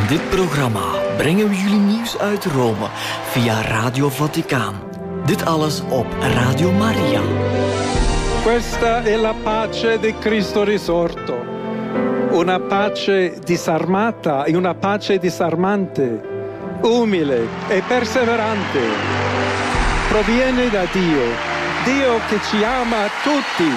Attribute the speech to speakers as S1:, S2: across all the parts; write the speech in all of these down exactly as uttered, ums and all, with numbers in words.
S1: dit programma brengen we jullie nieuws uit Rome via Radio Vaticaan. Dit alles op Radio Maria.
S2: Questa è la pace di Cristo risorto. Una pace disarmata e una pace disarmante, umile e perseverante. Proviene da Dio, Dio che ci ama tutti.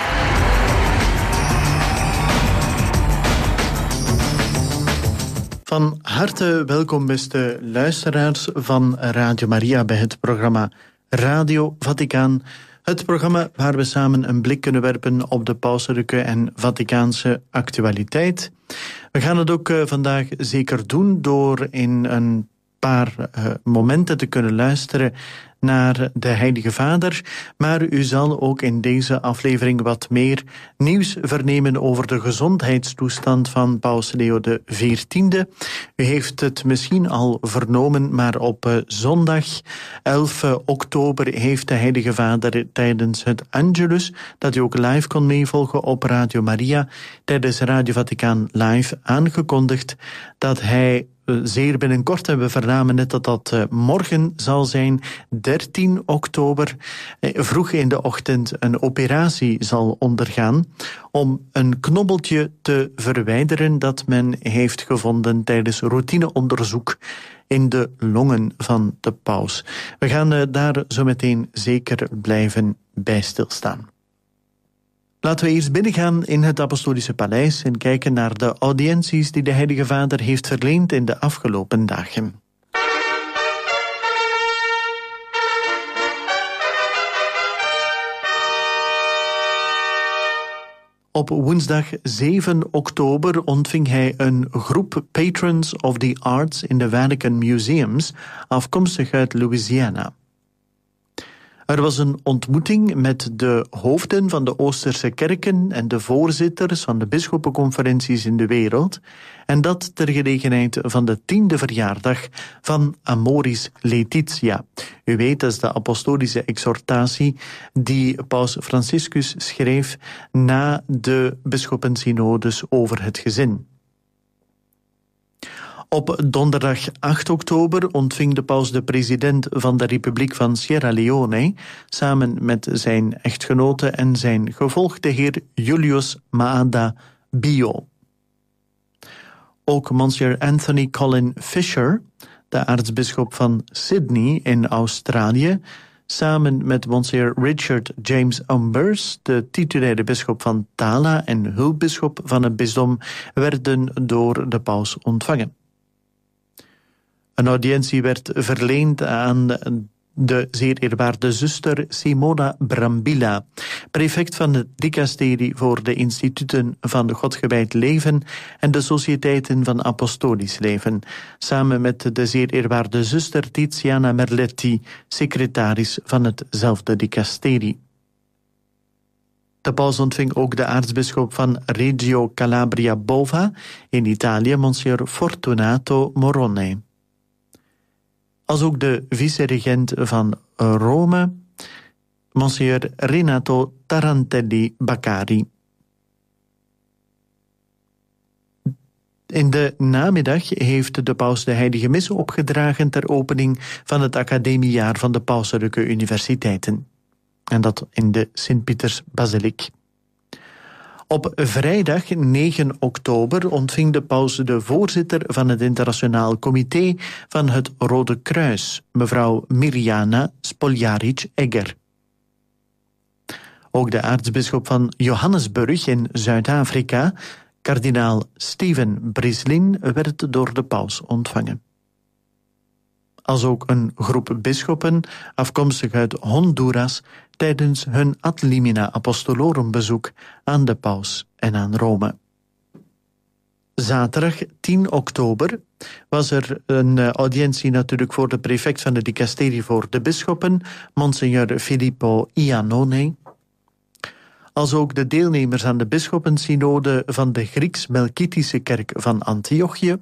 S3: Van harte welkom, beste luisteraars van Radio Maria bij het programma Radio Vaticaan. Het programma waar we samen een blik kunnen werpen op de pauselijke en Vaticaanse actualiteit. We gaan het ook uh, vandaag zeker doen door in een paar uh, momenten te kunnen luisteren naar de Heilige Vader, maar u zal ook in deze aflevering wat meer nieuws vernemen over de gezondheidstoestand van Paus Leo de veertiende. U heeft het misschien al vernomen, maar op uh, zondag elf oktober heeft de Heilige Vader tijdens het Angelus, dat u ook live kon meevolgen op Radio Maria, tijdens Radio Vaticaan Live aangekondigd dat hij zeer binnenkort, en we vernamen net dat dat uh, morgen zal zijn, dertien oktober, eh, vroeg in de ochtend een operatie zal ondergaan om een knobbeltje te verwijderen dat men heeft gevonden tijdens routineonderzoek in de longen van de paus. We gaan uh, daar zo meteen zeker blijven bij stilstaan. Laten we eerst binnengaan in het Apostolische Paleis en kijken naar de audiënties die de Heilige Vader heeft verleend in de afgelopen dagen. Op woensdag zeven oktober ontving hij een groep patrons of the arts in de Vatican Museums, afkomstig uit Louisiana. Er was een ontmoeting met de hoofden van de Oosterse kerken en de voorzitters van de bisschoppenconferenties in de wereld, en dat ter gelegenheid van de tiende verjaardag van Amoris Laetitia. U weet, dat is de apostolische exhortatie die Paus Franciscus schreef na de bisschoppensynodes over het gezin. Op donderdag acht oktober ontving de paus de president van de Republiek van Sierra Leone samen met zijn echtgenote en zijn gevolg, de heer Julius Maada Bio. Ook monsieur Anthony Colin Fisher, de aartsbisschop van Sydney in Australië, samen met monsieur Richard James Umbers, de titulaire bisschop van Tala en hulpbisschop van het bisdom, werden door de paus ontvangen. Een audiëntie werd verleend aan de zeer eerwaarde zuster Simona Brambilla, prefect van het dicasterie voor de instituten van Godgewijd leven en de sociëteiten van apostolisch leven, samen met de zeer eerwaarde zuster Tiziana Merletti, secretaris van hetzelfde dicasterie. De paus ontving ook de aartsbisschop van Reggio Calabria Bova in Italië, monsieur Fortunato Morone. Als ook de vice-regent van Rome, monsieur Renato Tarantelli Baccari. In de namiddag heeft de paus de heilige mis opgedragen ter opening van het academiejaar van de pauselijke universiteiten. En dat in de Sint-Pieters-basiliek. Op vrijdag negen oktober ontving de paus de voorzitter van het internationaal comité van het Rode Kruis, mevrouw Mirjana Spoljaric-Egger. Ook de aartsbisschop van Johannesburg in Zuid-Afrika, kardinaal Steven Brislin, werd door de paus ontvangen. Als ook een groep bisschoppen afkomstig uit Honduras tijdens hun ad limina apostolorum bezoek aan de paus en aan Rome. Zaterdag tien oktober was er een audiëntie natuurlijk voor de prefect van de dicasterie voor de bisschoppen, Monsignor Filippo Iannone, als ook de deelnemers aan de bisschoppensynode van de Grieks-Melkitische kerk van Antiochië,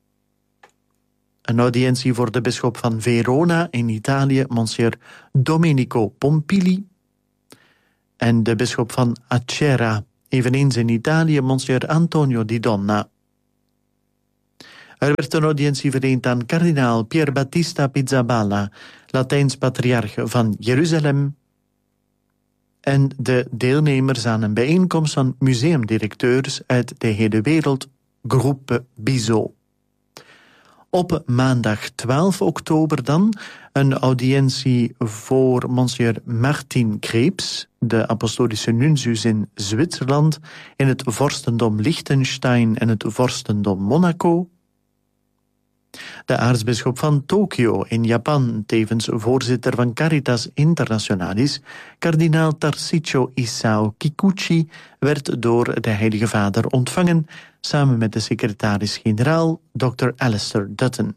S3: een audiëntie voor de bisschop van Verona in Italië, monsieur Domenico Pompili, en de bisschop van Acerra, eveneens in Italië, monsieur Antonio Di Donna. Er werd een audiëntie verleend aan kardinaal Pier Battista Pizzaballa, Latijns patriarch van Jeruzalem, en de deelnemers aan een bijeenkomst van museumdirecteurs uit de hele wereld, Groepe Bizot. Op maandag twaalf oktober dan een audiëntie voor monsieur Martin Krebs, de apostolische nuntius in Zwitserland, in het vorstendom Liechtenstein en het vorstendom Monaco. De aartsbisschop van Tokio in Japan, tevens voorzitter van Caritas Internationalis, kardinaal Tarciccio Isao Kikuchi, werd door de Heilige Vader ontvangen, samen met de secretaris-generaal dokter Alistair Dutton.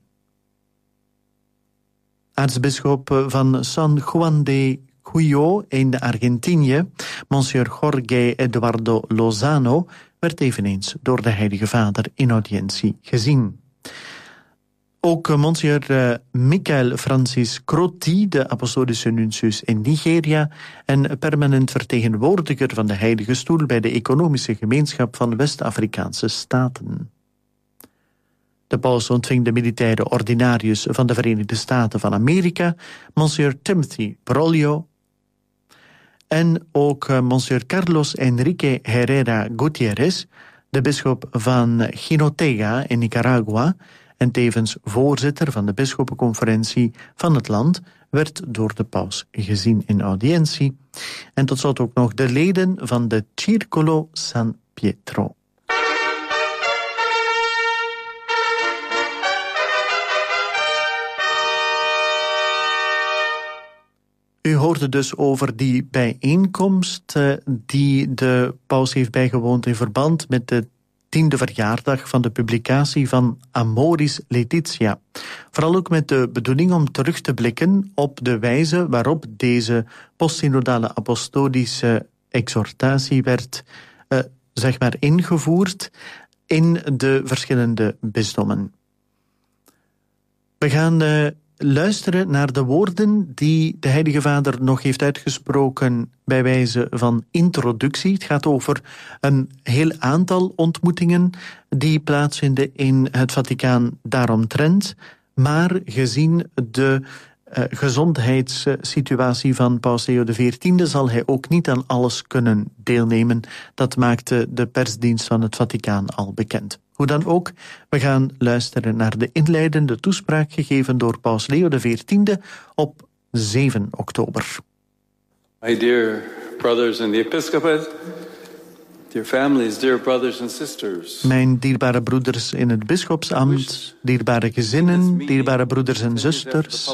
S3: Aartsbisschop van San Juan de Cuyo in Argentinië, monsieur Jorge Eduardo Lozano, werd eveneens door de Heilige Vader in audiëntie gezien. Ook monsieur Michael Francis Croti, de apostolische nuntius in Nigeria en permanent vertegenwoordiger van de Heilige Stoel bij de Economische Gemeenschap van West-Afrikaanse Staten. De paus ontving de militaire ordinarius van de Verenigde Staten van Amerika, monsieur Timothy Broglio, en ook monsieur Carlos Enrique Herrera Gutierrez, de bisschop van Jinotega in Nicaragua, en tevens voorzitter van de bisschoppenconferentie van het land, werd door de paus gezien in audiëntie. En tot slot ook nog de leden van de Circolo San Pietro. U hoorde dus over die bijeenkomst uh, die de paus heeft bijgewoond in verband met de tiende verjaardag van de publicatie van Amoris Laetitia. Vooral ook met de bedoeling om terug te blikken op de wijze waarop deze postsynodale apostolische exhortatie werd uh, zeg maar ingevoerd in de verschillende bisdommen. We gaan uh, luisteren naar de woorden die de Heilige Vader nog heeft uitgesproken bij wijze van introductie. Het gaat over een heel aantal ontmoetingen die plaatsvinden in het Vaticaan daaromtrent, maar gezien de uh, gezondheidssituatie van Paus Leo de veertiende zal hij ook niet aan alles kunnen deelnemen. Dat maakte de persdienst van het Vaticaan al bekend. Hoe dan ook, we gaan luisteren naar de inleidende toespraak gegeven door Paus Leo de veertiende op zeven oktober.
S4: My dear brothers in the episcopate, dear families, dear brothers and sisters.
S3: Mijn dierbare broeders in het bisschopsambt, dierbare gezinnen, dierbare broeders en zusters.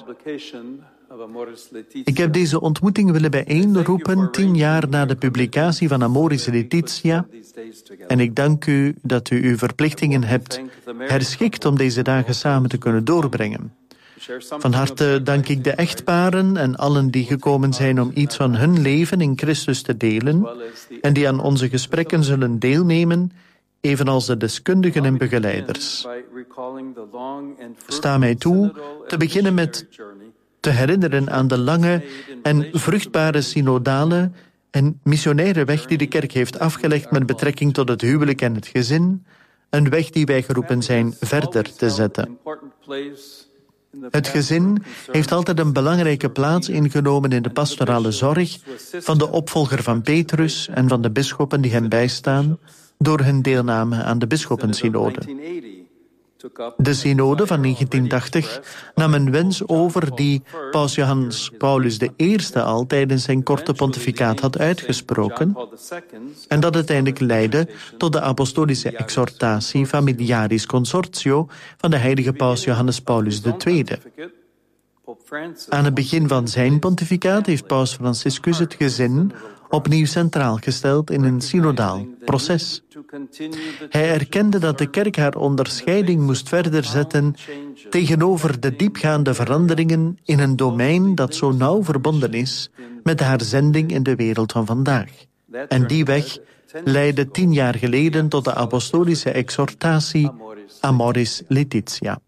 S3: Ik heb deze ontmoeting willen bijeenroepen tien jaar na de publicatie van Amoris Laetitia. En ik dank u dat u uw verplichtingen hebt herschikt om deze dagen samen te kunnen doorbrengen. Van harte dank ik de echtparen en allen die gekomen zijn om iets van hun leven in Christus te delen en die aan onze gesprekken zullen deelnemen, evenals de deskundigen en begeleiders. Sta mij toe te beginnen met te herinneren aan de lange en vruchtbare synodale en missionaire weg die de kerk heeft afgelegd met betrekking tot het huwelijk en het gezin, een weg die wij geroepen zijn verder te zetten. Het gezin heeft altijd een belangrijke plaats ingenomen in de pastorale zorg van de opvolger van Petrus en van de bisschoppen die hem bijstaan door hun deelname aan de bisschoppensynode. De synode van negentien tachtig nam een wens over die Paus Johannes Paulus de Eerste al tijdens zijn korte pontificaat had uitgesproken en dat uiteindelijk leidde tot de apostolische exhortatie Familiaris Consortio van de heilige Paus Johannes Paulus de Tweede. Aan het begin van zijn pontificaat heeft Paus Franciscus het gezin opnieuw centraal gesteld in een synodaal proces. Hij erkende dat de kerk haar onderscheiding moest verder zetten tegenover de diepgaande veranderingen in een domein dat zo nauw verbonden is met haar zending in de wereld van vandaag. En die weg leidde tien jaar geleden tot de apostolische exhortatie Amoris Laetitia.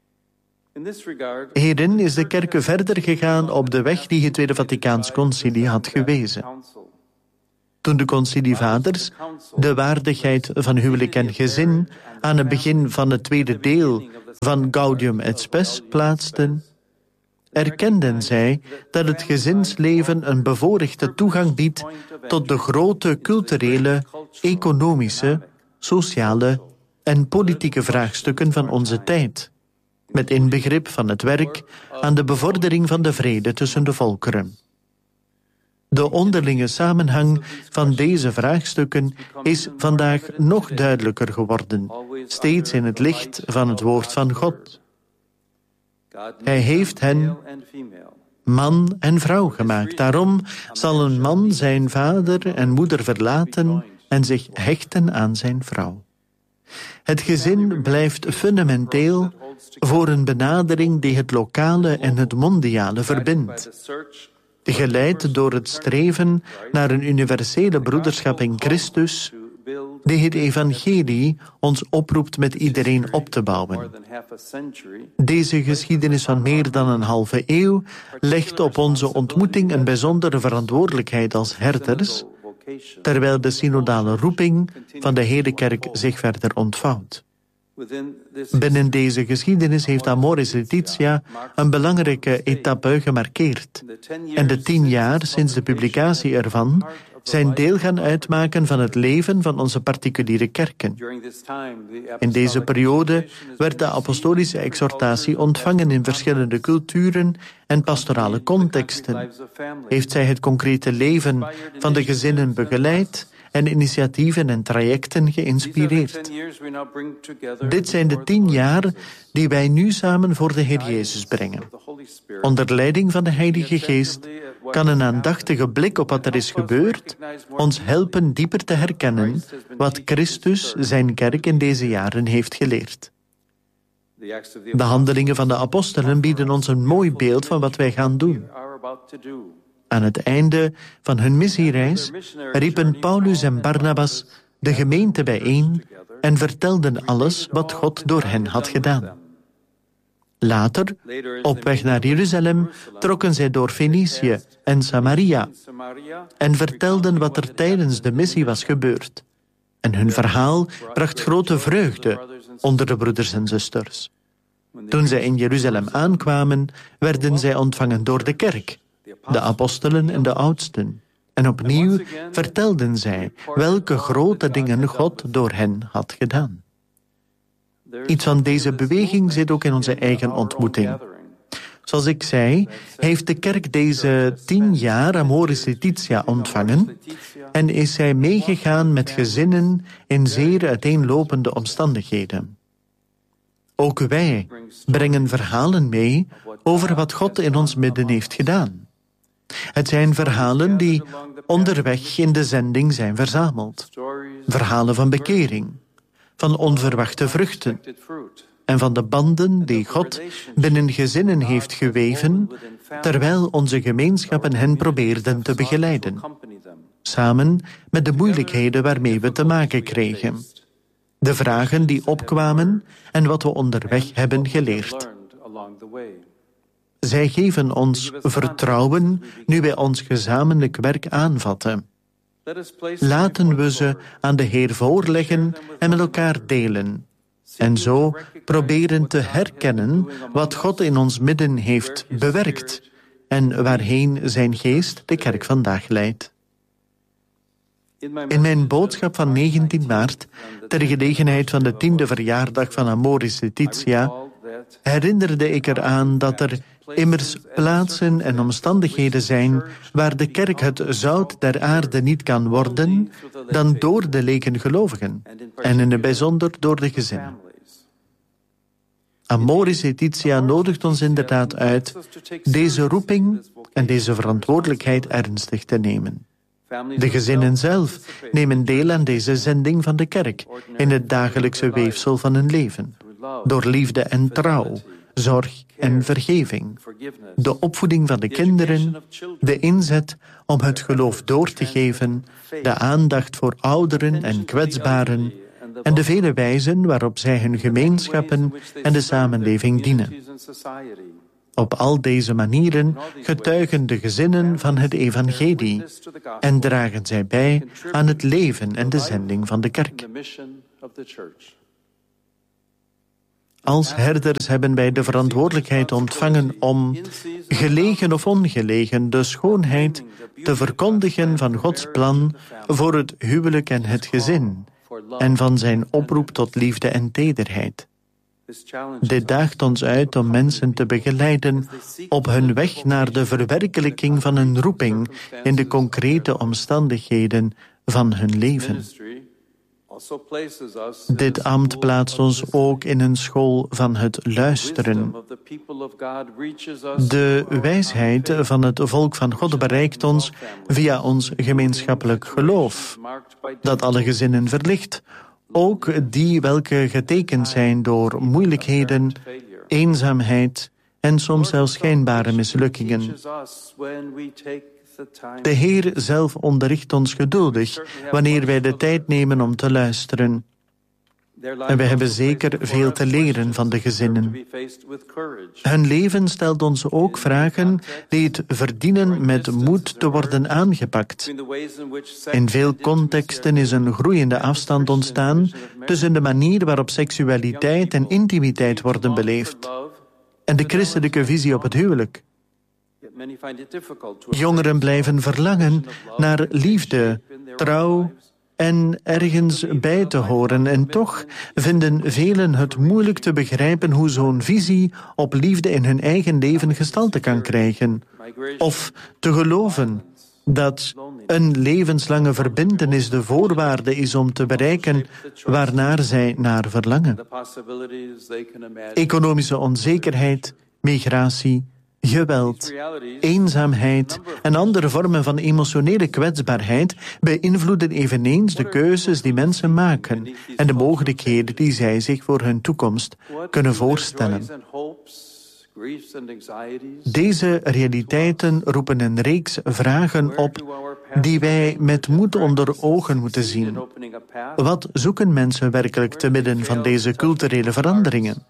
S3: Hierin is de kerk verder gegaan op de weg die het Tweede Vaticaans Concilie had gewezen. Toen de concilievaders de waardigheid van huwelijk en gezin aan het begin van het tweede deel van Gaudium et Spes plaatsten, erkenden zij dat het gezinsleven een bevoorrechte toegang biedt tot de grote culturele, economische, sociale en politieke vraagstukken van onze tijd, met inbegrip van het werk aan de bevordering van de vrede tussen de volkeren. De onderlinge samenhang van deze vraagstukken is vandaag nog duidelijker geworden, steeds in het licht van het woord van God. Hij heeft hen man en vrouw gemaakt. Daarom zal een man zijn vader en moeder verlaten en zich hechten aan zijn vrouw. Het gezin blijft fundamenteel voor een benadering die het lokale en het mondiale verbindt. Geleid door het streven naar een universele broederschap in Christus, die het evangelie ons oproept met iedereen op te bouwen. Deze geschiedenis van meer dan een halve eeuw legt op onze ontmoeting een bijzondere verantwoordelijkheid als herders, terwijl de synodale roeping van de hele kerk zich verder ontvouwt. Binnen deze geschiedenis heeft Amoris Laetitia een belangrijke etappe gemarkeerd. En de tien jaar sinds de publicatie ervan zijn deel gaan uitmaken van het leven van onze particuliere kerken. In deze periode werd de apostolische exhortatie ontvangen in verschillende culturen en pastorale contexten. Heeft zij het concrete leven van de gezinnen begeleid en initiatieven en trajecten geïnspireerd. Dit zijn de tien jaar die wij nu samen voor de Heer Jezus brengen. Onder leiding van de Heilige Geest kan een aandachtige blik op wat er is gebeurd ons helpen dieper te herkennen wat Christus zijn kerk in deze jaren heeft geleerd. De handelingen van de apostelen bieden ons een mooi beeld van wat wij gaan doen. Aan het einde van hun missiereis riepen Paulus en Barnabas de gemeente bijeen en vertelden alles wat God door hen had gedaan. Later, op weg naar Jeruzalem, trokken zij door Fenicië en Samaria en vertelden wat er tijdens de missie was gebeurd. En hun verhaal bracht grote vreugde onder de broeders en zusters. Toen zij in Jeruzalem aankwamen, werden zij ontvangen door de kerk, de apostelen en de oudsten. En opnieuw vertelden zij welke grote dingen God door hen had gedaan. Iets van deze beweging zit ook in onze eigen ontmoeting. Zoals ik zei, heeft de kerk deze tien jaar Amoris Laetitia ontvangen en is zij meegegaan met gezinnen in zeer uiteenlopende omstandigheden. Ook wij brengen verhalen mee over wat God in ons midden heeft gedaan. Het zijn verhalen die onderweg in de zending zijn verzameld. Verhalen van bekering, van onverwachte vruchten en van de banden die God binnen gezinnen heeft geweven, terwijl onze gemeenschappen hen probeerden te begeleiden, samen met de moeilijkheden waarmee we te maken kregen, de vragen die opkwamen en wat we onderweg hebben geleerd. Zij geven ons vertrouwen nu wij ons gezamenlijk werk aanvatten. Laten we ze aan de Heer voorleggen en met elkaar delen. En zo proberen te herkennen wat God in ons midden heeft bewerkt en waarheen zijn geest de kerk vandaag leidt. In mijn boodschap van negentien maart, ter gelegenheid van de tiende verjaardag van Amoris Laetitia, herinnerde ik eraan dat er immers plaatsen en omstandigheden zijn waar de kerk het zout der aarde niet kan worden dan door de lekengelovigen en in het bijzonder door de gezinnen. Amoris Laetitia nodigt ons inderdaad uit deze roeping en deze verantwoordelijkheid ernstig te nemen. De gezinnen zelf nemen deel aan deze zending van de kerk in het dagelijkse weefsel van hun leven, door liefde en trouw, zorg en vergeving, de opvoeding van de kinderen, de inzet om het geloof door te geven, de aandacht voor ouderen en kwetsbaren en de vele wijzen waarop zij hun gemeenschappen en de samenleving dienen. Op al deze manieren getuigen de gezinnen van het evangelie en dragen zij bij aan het leven en de zending van de kerk. Als herders hebben wij de verantwoordelijkheid ontvangen om, gelegen of ongelegen, de schoonheid te verkondigen van Gods plan voor het huwelijk en het gezin en van zijn oproep tot liefde en tederheid. Dit daagt ons uit om mensen te begeleiden op hun weg naar de verwerkelijking van hun roeping in de concrete omstandigheden van hun leven. Dit ambt plaatst ons ook in een school van het luisteren. De wijsheid van het volk van God bereikt ons via ons gemeenschappelijk geloof, dat alle gezinnen verlicht, ook die welke getekend zijn door moeilijkheden, eenzaamheid en soms zelfs schijnbare mislukkingen. De Heer zelf onderricht ons geduldig wanneer wij de tijd nemen om te luisteren. En we hebben zeker veel te leren van de gezinnen. Hun leven stelt ons ook vragen die het verdienen met moed te worden aangepakt. In veel contexten is een groeiende afstand ontstaan tussen de manier waarop seksualiteit en intimiteit worden beleefd en de christelijke visie op het huwelijk. Jongeren blijven verlangen naar liefde, trouw en ergens bij te horen. En toch vinden velen het moeilijk te begrijpen hoe zo'n visie op liefde in hun eigen leven gestalte kan krijgen. Of te geloven dat een levenslange verbintenis de voorwaarde is om te bereiken waarnaar zij naar verlangen. Economische onzekerheid, migratie, geweld, eenzaamheid en andere vormen van emotionele kwetsbaarheid beïnvloeden eveneens de keuzes die mensen maken en de mogelijkheden die zij zich voor hun toekomst kunnen voorstellen. Deze realiteiten roepen een reeks vragen op die wij met moed onder ogen moeten zien. Wat zoeken mensen werkelijk te midden van deze culturele veranderingen?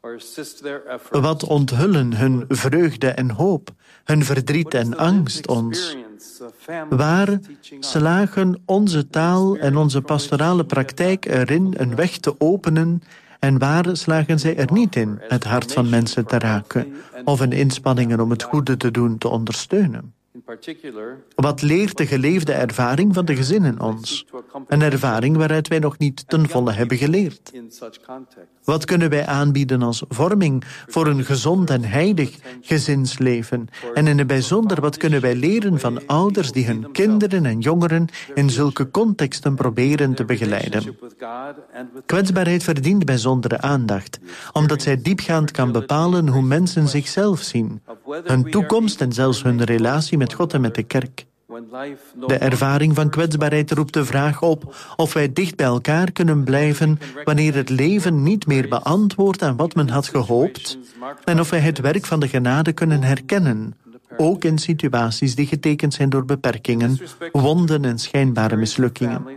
S3: Wat onthullen hun vreugde en hoop, hun verdriet en angst ons? Waar slagen onze taal en onze pastorale praktijk erin een weg te openen en waar slagen zij er niet in het hart van mensen te raken of hun inspanningen om het goede te doen te ondersteunen? Wat leert de geleefde ervaring van de gezinnen ons? Een ervaring waaruit wij nog niet ten volle hebben geleerd. Wat kunnen wij aanbieden als vorming voor een gezond en heilig gezinsleven? En in het bijzonder, wat kunnen wij leren van ouders die hun kinderen en jongeren in zulke contexten proberen te begeleiden? Kwetsbaarheid verdient bijzondere aandacht, omdat zij diepgaand kan bepalen hoe mensen zichzelf zien, hun toekomst en zelfs hun relatie met God en met de kerk. De ervaring van kwetsbaarheid roept de vraag op of wij dicht bij elkaar kunnen blijven wanneer het leven niet meer beantwoordt aan wat men had gehoopt en of wij het werk van de genade kunnen herkennen, ook in situaties die getekend zijn door beperkingen, wonden en schijnbare mislukkingen.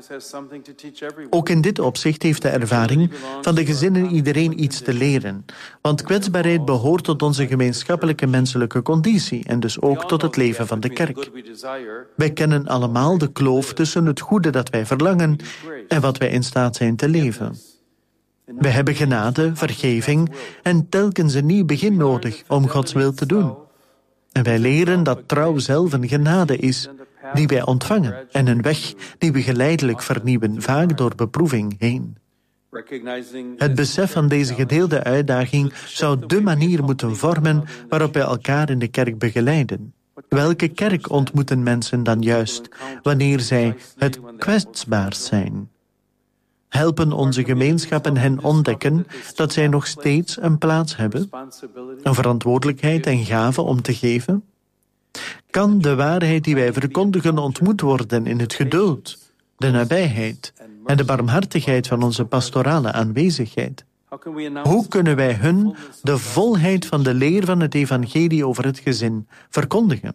S3: Ook in dit opzicht heeft de ervaring van de gezinnen iedereen iets te leren, want kwetsbaarheid behoort tot onze gemeenschappelijke menselijke conditie en dus ook tot het leven van de kerk. Wij kennen allemaal de kloof tussen het goede dat wij verlangen en wat wij in staat zijn te leven. We hebben genade, vergeving en telkens een nieuw begin nodig om Gods wil te doen. En wij leren dat trouw zelf een genade is, die wij ontvangen, en een weg die we geleidelijk vernieuwen, vaak door beproeving heen. Het besef van deze gedeelde uitdaging zou de manier moeten vormen waarop wij elkaar in de kerk begeleiden. Welke kerk ontmoeten mensen dan juist, wanneer zij het kwetsbaarst zijn? Helpen onze gemeenschappen hen ontdekken dat zij nog steeds een plaats hebben, een verantwoordelijkheid en gave om te geven? Kan de waarheid die wij verkondigen ontmoet worden in het geduld, de nabijheid en de barmhartigheid van onze pastorale aanwezigheid? Hoe kunnen wij hun de volheid van de leer van het evangelie over het gezin verkondigen?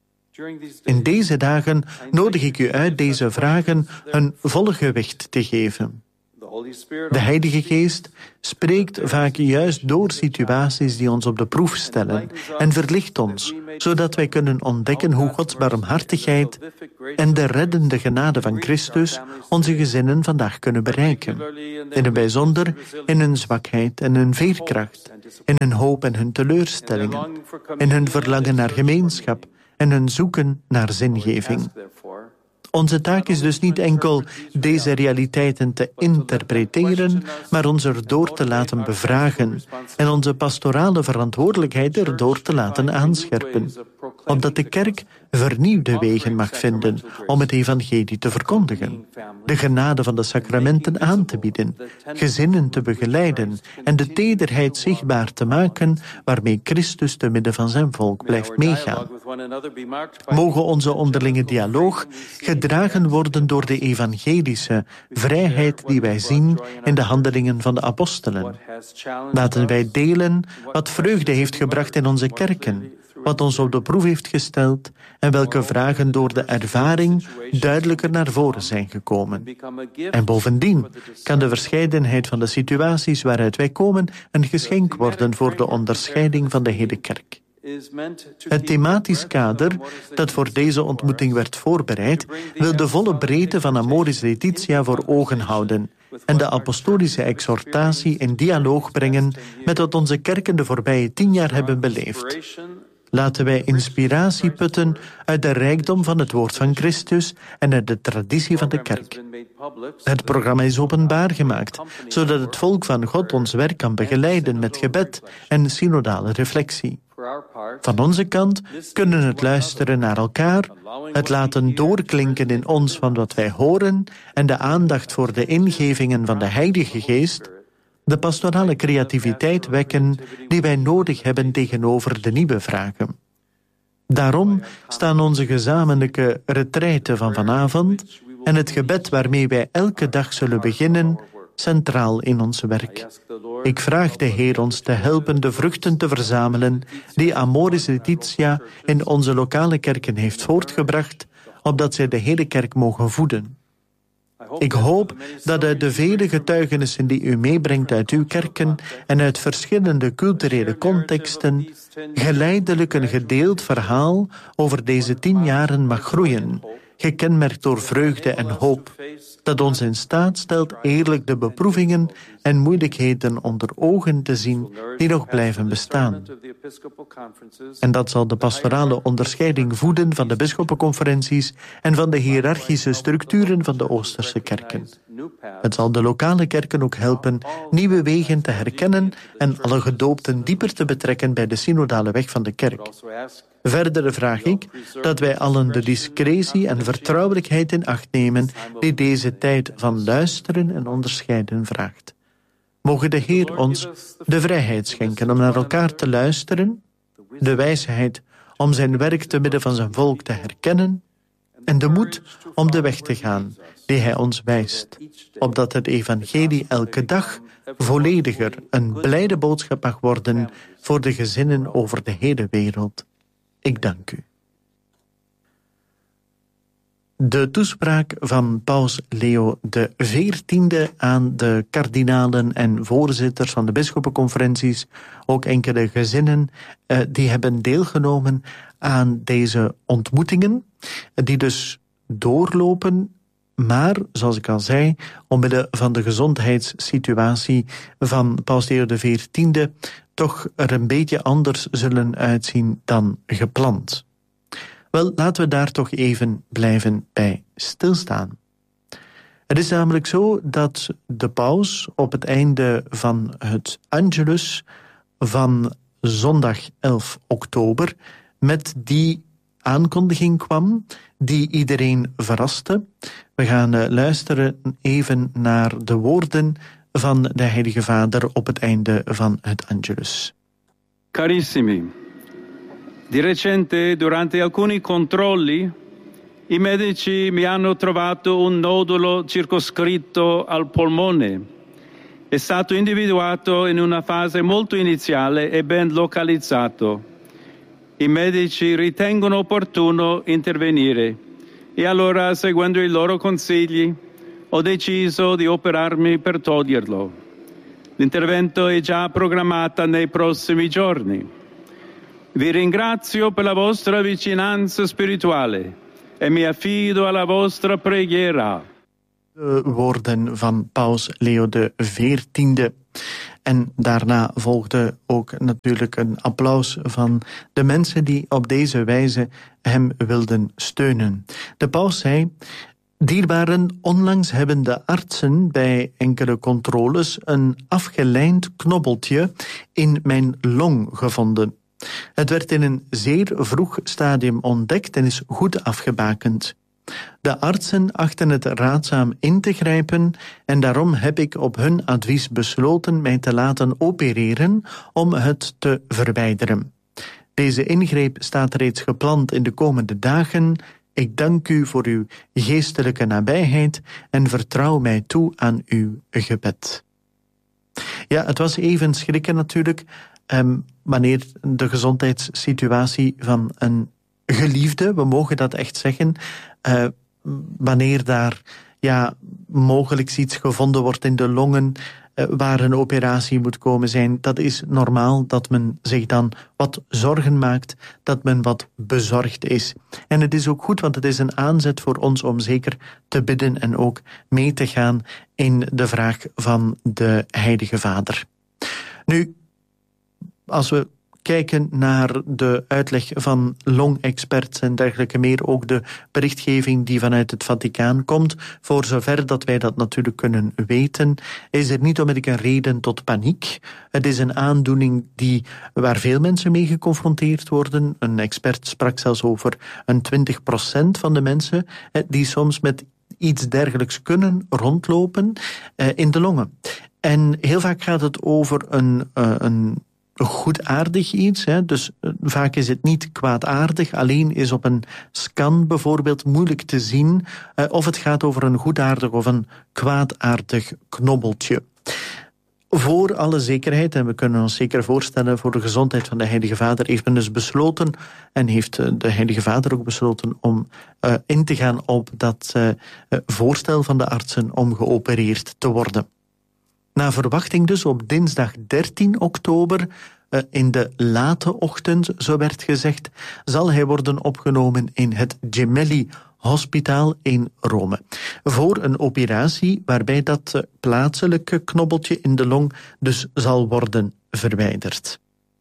S3: In deze dagen nodig ik u uit deze vragen hun volle gewicht te geven. De Heilige Geest spreekt vaak juist door situaties die ons op de proef stellen en verlicht ons, zodat wij kunnen ontdekken hoe Gods barmhartigheid en de reddende genade van Christus onze gezinnen vandaag kunnen bereiken. In het bijzonder in hun zwakheid en hun veerkracht, in hun hoop en hun teleurstellingen, in hun verlangen naar gemeenschap en hun zoeken naar zingeving. Onze taak is dus niet enkel deze realiteiten te interpreteren, maar ons erdoor te laten bevragen en onze pastorale verantwoordelijkheid erdoor te laten aanscherpen, opdat de kerk vernieuwde wegen mag vinden om het evangelie te verkondigen, de genade van de sacramenten aan te bieden, gezinnen te begeleiden en de tederheid zichtbaar te maken waarmee Christus te midden van zijn volk blijft meegaan. Mogen onze onderlinge dialoog gedragen worden door de evangelische vrijheid die wij zien in de handelingen van de apostelen. Laten wij delen wat vreugde heeft gebracht in onze kerken, wat ons op de proef heeft gesteld en welke vragen door de ervaring duidelijker naar voren zijn gekomen. En bovendien kan de verscheidenheid van de situaties waaruit wij komen een geschenk worden voor de onderscheiding van de hele kerk. Het thematisch kader dat voor deze ontmoeting werd voorbereid, wil de volle breedte van Amoris Laetitia voor ogen houden en de apostolische exhortatie in dialoog brengen met wat onze kerken de voorbije tien jaar hebben beleefd. Laten wij inspiratie putten uit de rijkdom van het woord van Christus en uit de traditie van de kerk. Het programma is openbaar gemaakt, zodat het volk van God ons werk kan begeleiden met gebed en synodale reflectie. Van onze kant kunnen het luisteren naar elkaar, het laten doorklinken in ons van wat wij horen en de aandacht voor de ingevingen van de Heilige Geest, de pastorale creativiteit wekken die wij nodig hebben tegenover de nieuwe vragen. Daarom staan onze gezamenlijke retraite van vanavond en het gebed waarmee wij elke dag zullen beginnen centraal in ons werk. Ik vraag de Heer ons te helpen de vruchten te verzamelen die Amoris Laetitia in onze lokale kerken heeft voortgebracht, opdat zij de hele kerk mogen voeden. Ik hoop dat uit de vele getuigenissen die u meebrengt uit uw kerken en uit verschillende culturele contexten geleidelijk een gedeeld verhaal over deze tien jaren mag groeien, gekenmerkt door vreugde en hoop, dat ons in staat stelt eerlijk de beproevingen en moeilijkheden onder ogen te zien die nog blijven bestaan. En dat zal de pastorale onderscheiding voeden van de bisschoppenconferenties en van de hiërarchische structuren van de Oosterse kerken. Het zal de lokale kerken ook helpen nieuwe wegen te herkennen en alle gedoopten dieper te betrekken bij de synodale weg van de kerk. Verder vraag ik dat wij allen de discretie en vertrouwelijkheid in acht nemen die deze tijd van luisteren en onderscheiden vraagt. Mogen de Heer ons de vrijheid schenken om naar elkaar te luisteren, de wijsheid om zijn werk te midden van zijn volk te herkennen en de moed om de weg te gaan die hij ons wijst, opdat het evangelie elke dag vollediger een blijde boodschap mag worden voor de gezinnen over de hele wereld. Ik dank u. De toespraak van paus Leo de veertiende aan de kardinalen en voorzitters van de bisschoppenconferenties, ook enkele gezinnen, uh, die hebben deelgenomen aan deze ontmoetingen, die dus doorlopen, maar, zoals ik al zei, omwille van de gezondheidssituatie van paus Leo de veertiende toch er een beetje anders zullen uitzien dan gepland. Wel, laten we daar toch even blijven bij stilstaan. Het is namelijk zo dat de paus op het einde van het Angelus van zondag elf oktober met die aankondiging kwam die iedereen verraste. We gaan uh, luisteren even naar de woorden van de Heilige Vader op het einde van het Angelus.
S4: Carissimi, di recente durante alcuni controlli i medici mi hanno trovato un nodulo circoscritto al polmone. È stato individuato in una fase molto iniziale e ben localizzato. I medici ritengono opportuno intervenire e allora, seguendo i loro consigli, ho deciso di operarmi per toglierlo. L'intervento è già programmato nei prossimi giorni. Vi ringrazio per la vostra vicinanza spirituale e mi affido alla vostra preghiera.
S3: De woorden van paus Leo de veertiende. En daarna volgde ook natuurlijk een applaus van de mensen die op deze wijze hem wilden steunen. De paus zei: dierbaren, onlangs hebben de artsen bij enkele controles een afgelijnd knobbeltje in mijn long gevonden. Het werd in een zeer vroeg stadium ontdekt en is goed afgebakend. De artsen achten het raadzaam in te grijpen en daarom heb ik op hun advies besloten mij te laten opereren om het te verwijderen. Deze ingreep staat reeds gepland in de komende dagen. Ik dank u voor uw geestelijke nabijheid en vertrouw mij toe aan uw gebed. Ja, het was even schrikken natuurlijk, um, wanneer de gezondheidssituatie van een geliefde, we mogen dat echt zeggen, uh, wanneer daar ja, mogelijk iets gevonden wordt in de longen, uh, waar een operatie moet komen zijn, dat is normaal dat men zich dan wat zorgen maakt, dat men wat bezorgd is. En het is ook goed, want het is een aanzet voor ons om zeker te bidden en ook mee te gaan in de vraag van de Heilige Vader. Nu, als we kijken naar de uitleg van longexperts en dergelijke meer, ook de berichtgeving die vanuit het Vaticaan komt, voor zover dat wij dat natuurlijk kunnen weten, is er niet onmiddellijk een reden tot paniek. Het is een aandoening die, waar veel mensen mee geconfronteerd worden. Een expert sprak zelfs over een twintig procent van de mensen die soms met iets dergelijks kunnen rondlopen in de longen. En heel vaak gaat het over een, een goedaardig iets, hè. Dus uh, vaak is het niet kwaadaardig, alleen is op een scan bijvoorbeeld moeilijk te zien uh, of het gaat over een goedaardig of een kwaadaardig knobbeltje. Voor alle zekerheid, en we kunnen ons zeker voorstellen voor de gezondheid van de Heilige Vader, heeft men dus besloten, en heeft de Heilige Vader ook besloten om uh, in te gaan op dat uh, voorstel van de artsen om geopereerd te worden. Na verwachting dus op dinsdag dertien oktober, in de late ochtend, zo werd gezegd, zal hij worden opgenomen in het Gemelli Hospitaal in Rome. Voor een operatie waarbij dat plaatselijke knobbeltje in de long dus zal worden verwijderd.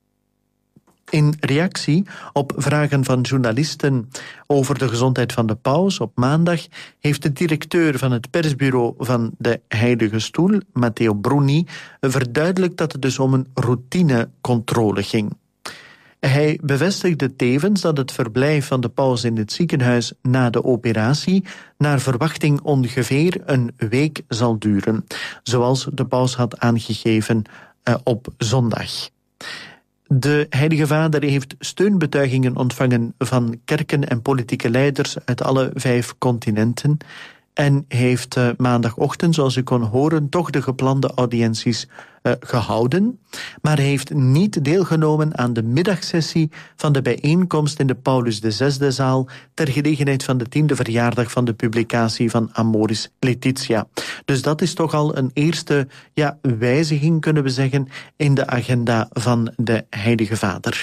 S3: In reactie op vragen van journalisten over de gezondheid van de paus op maandag heeft de directeur van het persbureau van de Heilige Stoel, Matteo Bruni, verduidelijkt dat het dus om een routinecontrole ging. Hij bevestigde tevens dat het verblijf van de paus in het ziekenhuis na de operatie naar verwachting ongeveer een week zal duren, zoals de paus had aangegeven uh, op zondag. De Heilige Vader heeft steunbetuigingen ontvangen van kerken en politieke leiders uit alle vijf continenten en heeft uh, maandagochtend, zoals u kon horen, toch de geplande audiënties uh, gehouden, maar hij heeft niet deelgenomen aan de middagsessie van de bijeenkomst in de Paulus de Zesde zaal ter gelegenheid van de tiende verjaardag van de publicatie van Amoris Laetitia. Dus dat is toch al een eerste ja, wijziging, kunnen we zeggen, in de agenda van de Heilige Vader.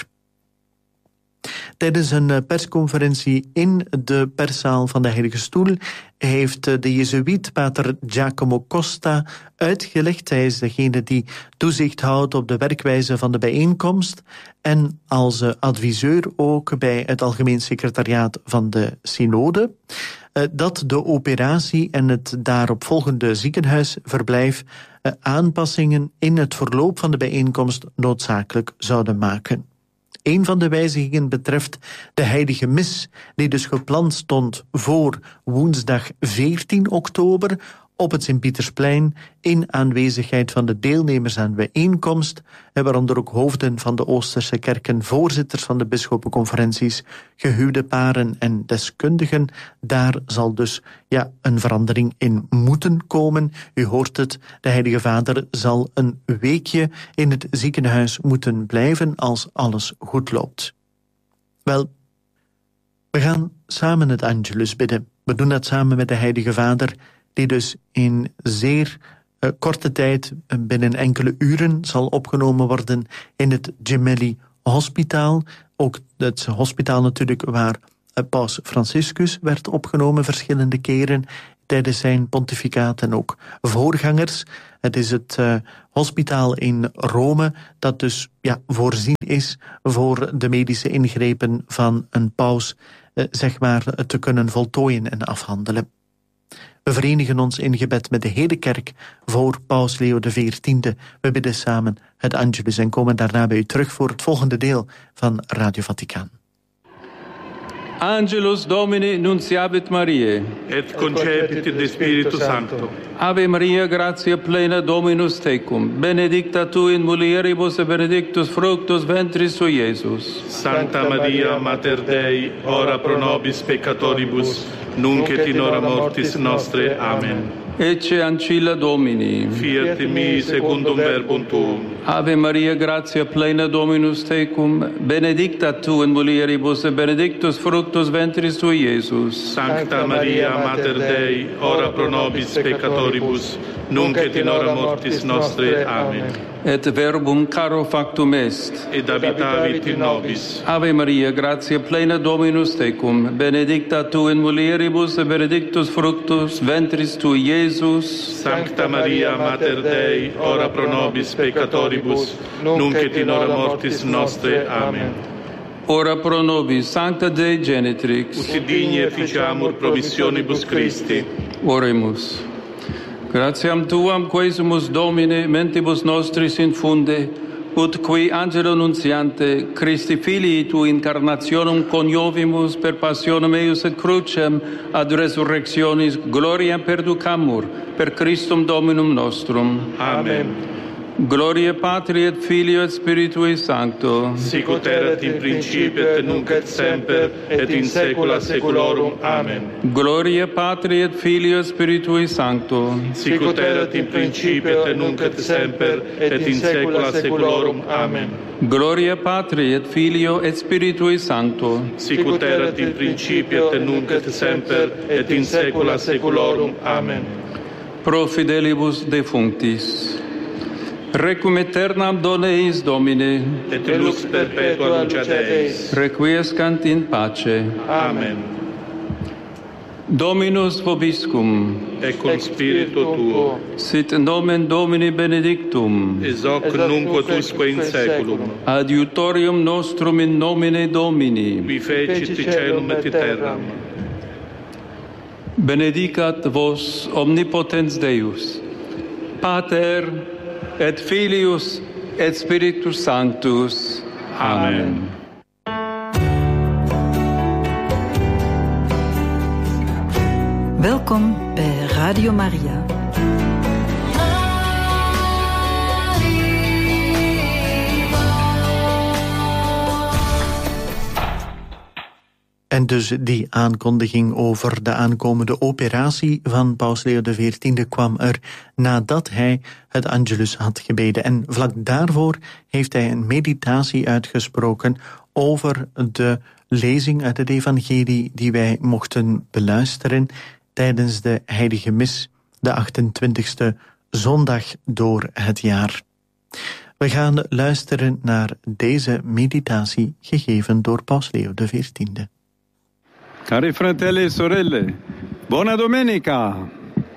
S3: Tijdens een persconferentie in de perszaal van de Heilige Stoel heeft de jezuïet pater Giacomo Costa uitgelegd. Hij is degene die toezicht houdt op de werkwijze van de bijeenkomst en als adviseur ook bij het Algemeen Secretariaat van de Synode, dat de operatie en het daaropvolgende ziekenhuisverblijf aanpassingen in het verloop van de bijeenkomst noodzakelijk zouden maken. Een van de wijzigingen betreft de heilige mis, die dus gepland stond voor woensdag veertien oktober op het Sint-Pietersplein in aanwezigheid van de deelnemers aan de bijeenkomst, waaronder ook hoofden van de Oosterse kerken, voorzitters van de bisschoppenconferenties, gehuwde paren en deskundigen. Daar zal dus ja, een verandering in moeten komen. U hoort het, de Heilige Vader zal een weekje in het ziekenhuis moeten blijven als alles goed loopt. Wel, we gaan samen het Angelus bidden. We doen dat samen met de Heilige Vader, die dus in zeer uh, korte tijd, uh, binnen enkele uren, zal opgenomen worden in het Gemelli Hospitaal. Ook het hospitaal natuurlijk waar uh, Paus Franciscus werd opgenomen verschillende keren tijdens zijn pontificaat en ook voorgangers. Het is het uh, hospitaal in Rome dat dus ja, voorzien is voor de medische ingrepen van een paus, uh, zeg maar, te kunnen voltooien en afhandelen. We verenigen ons in gebed met de hele kerk voor Paus Leo de veertiende. We bidden samen het Angelus en komen daarna bij u terug voor het volgende deel van Radio Vaticaan.
S4: Angelus Domini nunciavit Mariae.
S5: Et concepit de Spiritu Sancto.
S4: Ave Maria, gratia plena, Dominus tecum. Benedicta tu in mulieribus et benedictus fructus ventris sui, Iesus.
S5: Sancta Maria, Mater Dei, ora pro nobis peccatoribus, nunc et in hora mortis nostre. Amen.
S4: Ecce ancilla Domini.
S5: Fiat mi secundum verbum tuum.
S4: Ave Maria, gratia plena, Dominus tecum. Benedicta tu in mulieribus et benedictus fructus ventris sui, Iesus.
S5: Sancta Maria, Mater Dei, ora pro nobis peccatoribus, nunc et in hora mortis nostre. Amen.
S4: Et verbum caro factum est.
S5: Et habitavit in nobis.
S4: Ave Maria, gratia plena, Dominus tecum. Benedicta tu in mulieribus et benedictus fructus ventris tui, Iesus.
S5: Sancta Maria, Mater Dei, ora pro nobis peccatoribus, nunc et in hora mortis nostre. Amen.
S4: Ora pro nobis, Sancta Dei Genitrix.
S5: Ut digni efficiamur promissionibus Christi.
S4: Oremus. Gratiam Tuam quesumus Domine mentibus nostris infunde, ut qui angelo nuntiante Christi Filii Tui incarnationem coniovimus per passionem eius et crucem ad resurrectionis gloria perducamur per Christum Dominum nostrum.
S5: Amen.
S4: Gloria Patri et Filio et Spiritui Sancto.
S5: Sic ut erat in principio et nunc et semper et in saecula saeculorum. Amen.
S4: Gloria Patri et Filio et Spiritui Sancto.
S5: Sic ut erat in principio et nunc et semper et in saecula saeculorum. Amen.
S4: Gloria Patri et Filio et Spiritui Sancto.
S5: Sic ut erat in principio et nunc et semper et in saecula saeculorum. Amen.
S4: Pro fidelibus defunctis. Requiem aeternam dona eis Domine.
S5: Et lux perpetua luceat eis.
S4: Requiescant in pace.
S5: Amen.
S4: Dominus vobiscum.
S5: Et cum spiritu tuo.
S4: Sit nomen Domini benedictum.
S5: Ex hoc nunc ut usque in saeculum.
S4: Adiutorium nostrum in nomine Domini.
S5: Qui fecit caelum et terram.
S4: Benedicat vos omnipotens Deus, Pater et Filius et Spiritus Sanctus. Amen.
S6: Welkom bij Radio Maria.
S3: En dus die aankondiging over de aankomende operatie van Paus Leo de veertiende kwam er nadat hij het Angelus had gebeden. En vlak daarvoor heeft hij een meditatie uitgesproken over de lezing uit het evangelie die wij mochten beluisteren tijdens de heilige mis, de achtentwintigste zondag door het jaar. We gaan luisteren naar deze meditatie gegeven door Paus Leo de veertiende.
S4: Cari fratelli e sorelle, buona domenica!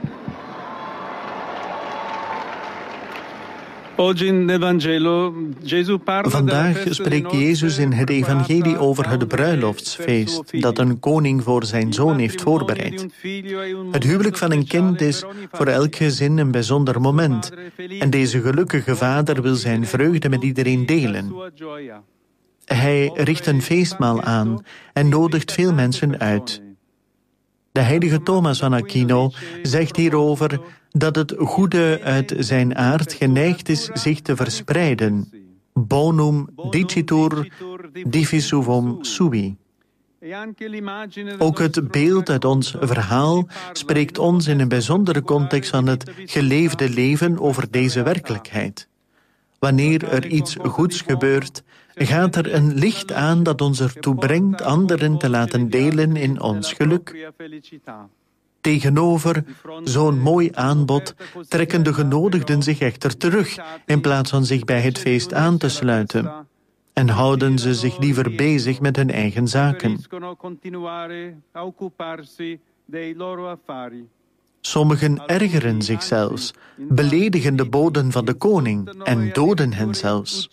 S3: Vandaag spreekt Jezus in het evangelie over het bruiloftsfeest dat een koning voor zijn zoon heeft voorbereid. Het huwelijk van een kind is voor elk gezin een bijzonder moment. En deze gelukkige vader wil zijn vreugde met iedereen delen. Hij richt een feestmaal aan en nodigt veel mensen uit. De heilige Thomas van Aquino zegt hierover dat het goede uit zijn aard geneigd is zich te verspreiden. Bonum dicitur diffusivum sui. Ook het beeld uit ons verhaal spreekt ons in een bijzondere context van het geleefde leven over deze werkelijkheid. Wanneer er iets goeds gebeurt, gaat er een licht aan dat ons ertoe brengt anderen te laten delen in ons geluk. Tegenover zo'n mooi aanbod trekken de genodigden zich echter terug, in plaats van zich bij het feest aan te sluiten. En houden ze zich liever bezig met hun eigen zaken. Sommigen ergeren zich zelfs, beledigen de boden van de koning en doden hen zelfs.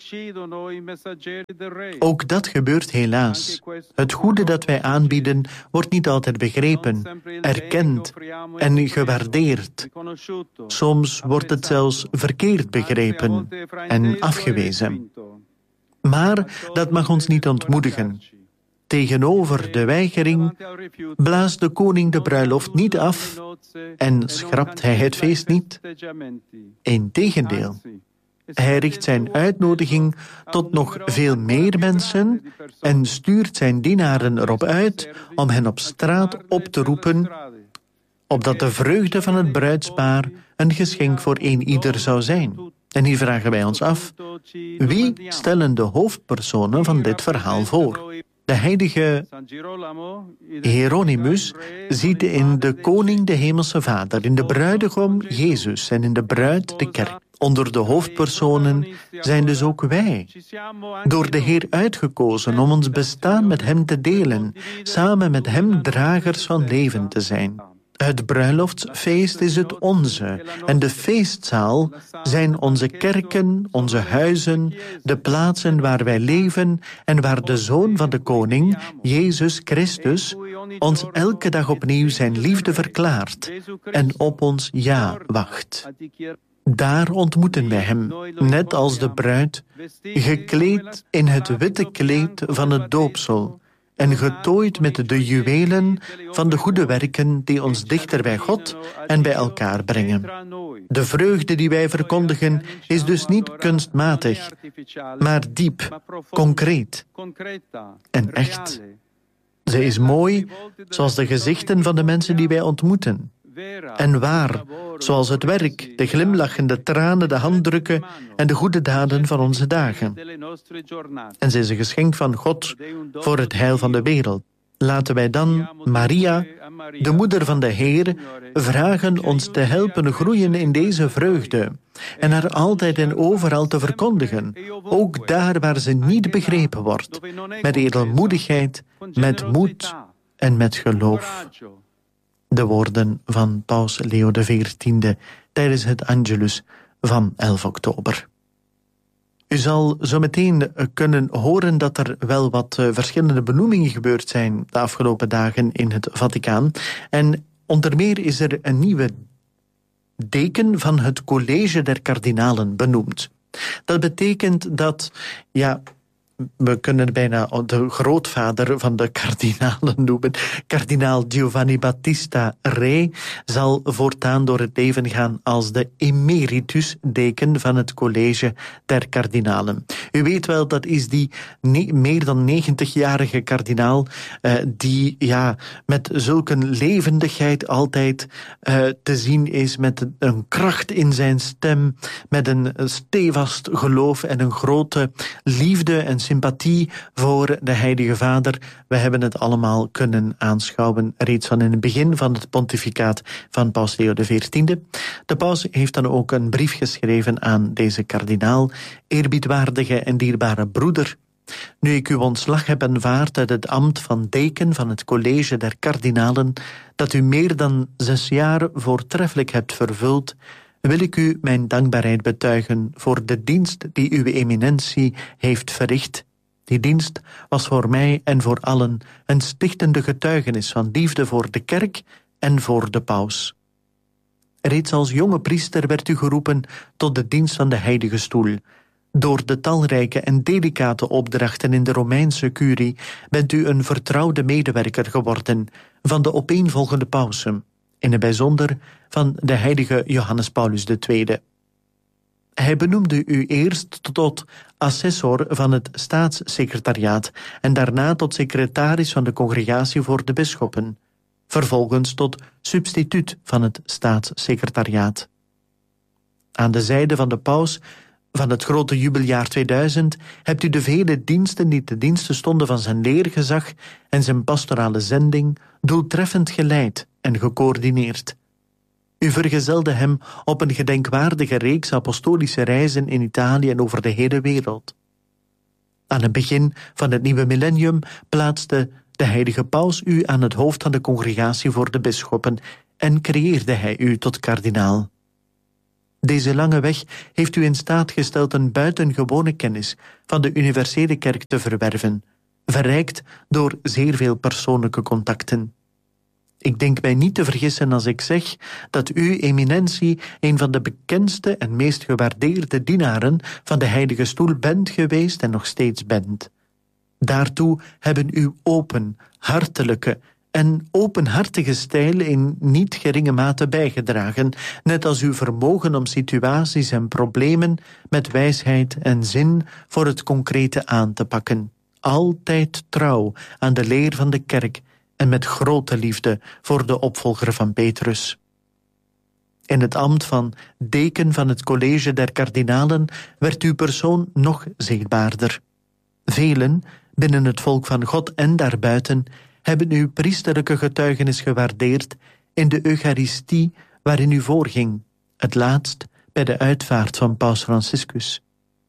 S3: Ook dat gebeurt helaas. Het goede dat wij aanbieden wordt niet altijd begrepen, erkend en gewaardeerd. Soms wordt het zelfs verkeerd begrepen en afgewezen. Maar dat mag ons niet ontmoedigen. Tegenover de weigering blaast de koning de bruiloft niet af en schrapt hij het feest niet. Integendeel, hij richt zijn uitnodiging tot nog veel meer mensen en stuurt zijn dienaren erop uit om hen op straat op te roepen, opdat de vreugde van het bruidspaar een geschenk voor een ieder zou zijn. En hier vragen wij ons af, wie stellen de hoofdpersonen van dit verhaal voor? De heilige Hieronymus ziet in de koning de hemelse Vader, in de bruidegom Jezus en in de bruid de kerk. Onder de hoofdpersonen zijn dus ook wij, door de Heer uitgekozen om ons bestaan met hem te delen, samen met hem dragers van leven te zijn. Het bruiloftsfeest is het onze en de feestzaal zijn onze kerken, onze huizen, de plaatsen waar wij leven en waar de Zoon van de Koning, Jezus Christus, ons elke dag opnieuw zijn liefde verklaart en op ons ja wacht. Daar ontmoeten wij hem, net als de bruid, gekleed in het witte kleed van het doopsel en getooid met de juwelen van de goede werken die ons dichter bij God en bij elkaar brengen. De vreugde die wij verkondigen is dus niet kunstmatig, maar diep, concreet en echt. Ze is mooi, zoals de gezichten van de mensen die wij ontmoeten. En waar, zoals het werk, de glimlachen, de tranen, de handdrukken en de goede daden van onze dagen. En ze is een geschenk van God voor het heil van de wereld. Laten wij dan Maria, de moeder van de Heer, vragen ons te helpen groeien in deze vreugde en haar altijd en overal te verkondigen, ook daar waar ze niet begrepen wordt, met edelmoedigheid, met moed en met geloof. De woorden van Paus Leo de veertiende tijdens het Angelus van elf oktober. U zal zo meteen kunnen horen dat er wel wat verschillende benoemingen gebeurd zijn de afgelopen dagen in het Vaticaan. En onder meer is er een nieuwe deken van het College der Kardinalen benoemd. Dat betekent dat, ja, we kunnen bijna de grootvader van de kardinalen noemen. Kardinaal Giovanni Battista Re zal voortaan door het leven gaan als de emeritus-deken van het College der Kardinalen. U weet wel, dat is die ne- meer dan negentigjarige kardinaal uh, die ja, met zulke levendigheid altijd uh, te zien is, met een kracht in zijn stem, met een stevast geloof en een grote liefde en sympathie voor de Heilige Vader. We hebben het allemaal kunnen aanschouwen reeds van in het begin van het pontificaat van Paus Leo de veertiende. De paus heeft dan ook een brief geschreven aan deze kardinaal. Eerbiedwaardige en dierbare broeder, nu ik uw ontslag heb aanvaard uit het ambt van deken van het College der Kardinalen, dat u meer dan zes jaar voortreffelijk hebt vervuld, wil ik u mijn dankbaarheid betuigen voor de dienst die uw eminentie heeft verricht. Die dienst was voor mij en voor allen een stichtende getuigenis van liefde voor de kerk en voor de paus. Reeds als jonge priester werd u geroepen tot de dienst van de heilige stoel. Door de talrijke en delicate opdrachten in de Romeinse curie bent u een vertrouwde medewerker geworden van de opeenvolgende pausen, in het bijzonder van de heilige Johannes Paulus de tweede. Hij benoemde u eerst tot assessor van het staatssecretariaat en daarna tot secretaris van de congregatie voor de bisschoppen, vervolgens tot substituut van het staatssecretariaat. Aan de zijde van de paus Van het grote jubeljaar tweeduizend hebt u de vele diensten die te dienste stonden van zijn leergezag en zijn pastorale zending doeltreffend geleid en gecoördineerd. U vergezelde hem op een gedenkwaardige reeks apostolische reizen in Italië en over de hele wereld. Aan het begin van het nieuwe millennium plaatste de heilige paus u aan het hoofd van de congregatie voor de bisschoppen en creëerde hij u tot kardinaal. Deze lange weg heeft u in staat gesteld een buitengewone kennis van de universele kerk te verwerven, verrijkt door zeer veel persoonlijke contacten. Ik denk mij niet te vergissen als ik zeg dat u, eminentie, een van de bekendste en meest gewaardeerde dienaren van de Heilige Stoel bent geweest en nog steeds bent. Daartoe hebben uw open, hartelijke en openhartige stijl in niet geringe mate bijgedragen, net als uw vermogen om situaties en problemen met wijsheid en zin voor het concrete aan te pakken. Altijd trouw aan de leer van de kerk en met grote liefde voor de opvolger van Petrus. In het ambt van deken van het college der kardinalen werd uw persoon nog zichtbaarder. Velen, binnen het volk van God en daarbuiten, hebben uw priesterlijke getuigenis gewaardeerd in de Eucharistie waarin u voorging, het laatst bij de uitvaart van Paus Franciscus.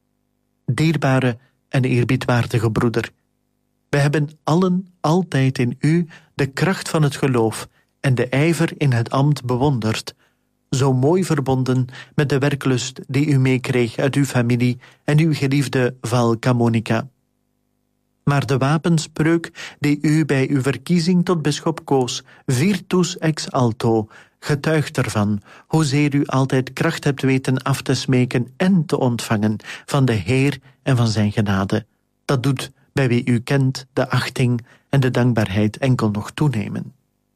S3: Dierbare en eerbiedwaardige broeder, wij hebben allen altijd in u de kracht van het geloof en de ijver in het ambt bewonderd, zo mooi verbonden met de werklust die u meekreeg uit uw familie en uw geliefde Val Camonica. Maar de wapenspreuk die u bij uw verkiezing tot bisschop koos, virtus ex alto, getuigt ervan hoezeer u altijd kracht hebt weten af te smeken en te ontvangen van de Heer en van zijn genade. Dat doet bij wie u kent de achting en de dankbaarheid enkel nog toenemen.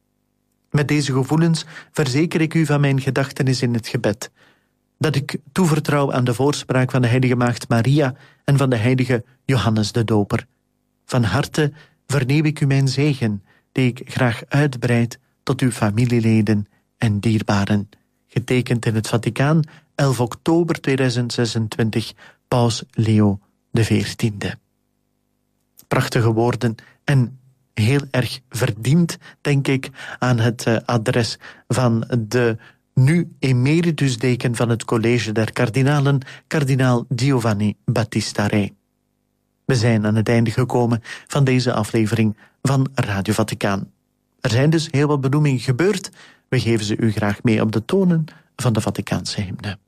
S3: Met deze gevoelens verzeker ik u van mijn gedachtenis in het gebed, dat ik toevertrouw aan de voorspraak van de heilige maagd Maria en van de heilige Johannes de Doper. Van harte verneem ik u mijn zegen, die ik graag uitbreid tot uw familieleden en dierbaren. Getekend in het Vaticaan, elf oktober tweeduizend zesentwintig, Paus Leo de veertiende. Prachtige woorden en heel erg verdiend, denk ik, aan het uh, adres van de nu emeritusdeken van het College der Kardinalen, kardinaal Giovanni Battista Re. We zijn aan het einde gekomen van deze aflevering van Radio Vaticaan. Er zijn dus heel wat benoemingen gebeurd. We geven ze u graag mee op de tonen van de Vaticaanse hymne.